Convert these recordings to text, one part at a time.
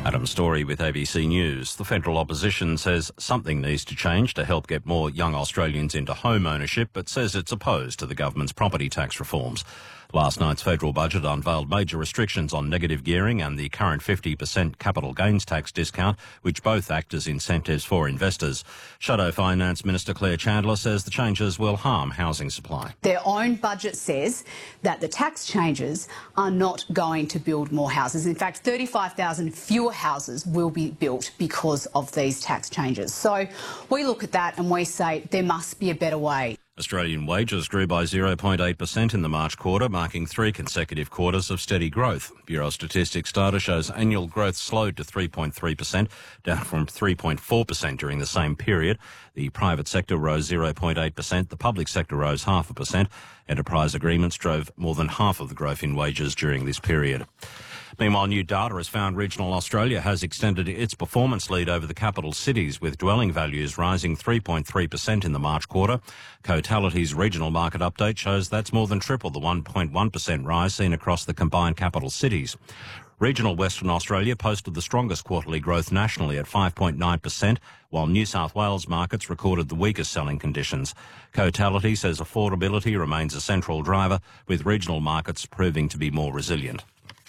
Adam Story with ABC News. The federal opposition says something needs to change to help get more young Australians into home ownership, but says it's opposed to the government's property tax reforms. Last night's federal budget unveiled major restrictions on negative gearing and the current 50% capital gains tax discount, which both act as incentives for investors. Shadow Finance Minister Claire Chandler says the changes will harm housing supply. Their own budget says that the tax changes are not going to build more houses. In fact, 35,000 fewer houses will be built because of these tax changes. So we look at that and we say there must be a better way. Australian wages grew by 0.8% in the March quarter, marking 3 consecutive quarters of steady growth. Bureau Statistics data shows annual growth slowed to 3.3%, down from 3.4% during the same period. The private sector rose 0.8%, the public sector rose 0.5%. Enterprise agreements drove more than half of the growth in wages during this period. Meanwhile, new data has found regional Australia has extended its performance lead over the capital cities, with dwelling values rising 3.3% in the March quarter. Cotality's regional market update shows that's more than triple the 1.1% rise seen across the combined capital cities. Regional Western Australia posted the strongest quarterly growth nationally at 5.9%, while New South Wales markets recorded the weakest selling conditions. Cotality says affordability remains a central driver, with regional markets proving to be more resilient.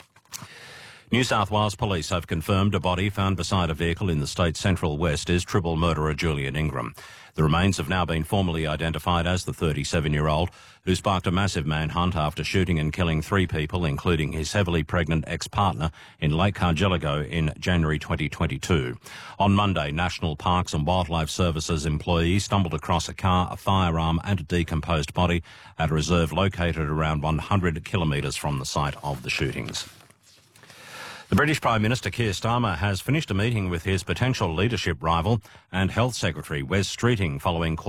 New South Wales Police have confirmed a body found beside a vehicle in the state's central west is triple murderer Julian Ingram. The remains have now been formally identified as the 37-year-old, who sparked a massive manhunt after shooting and killing 3 people, including his heavily pregnant ex-partner, in Lake Cargelligo in January 2022. On Monday, National Parks and Wildlife Services employees stumbled across a car, a firearm and a decomposed body at a reserve located around 100 kilometres from the site of the shootings. The British Prime Minister Keir Starmer has finished a meeting with his potential leadership rival and Health Secretary Wes Streeting following